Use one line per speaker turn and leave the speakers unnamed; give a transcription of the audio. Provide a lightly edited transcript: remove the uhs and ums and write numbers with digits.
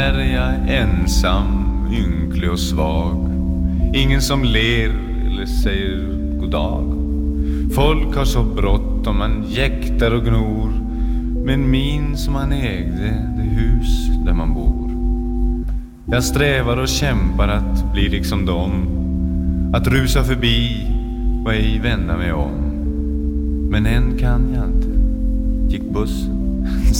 Är jag ensam, ynklig och svag. Ingen som ler eller säger god dag. Folk har så bråttom, man jäktar och gnor. Men min som man ägde, det hus där man bor. Jag strävar och kämpar att bli liksom dem. Att rusa förbi och ej vända mig om. Men än kan jag inte. Gick bussen,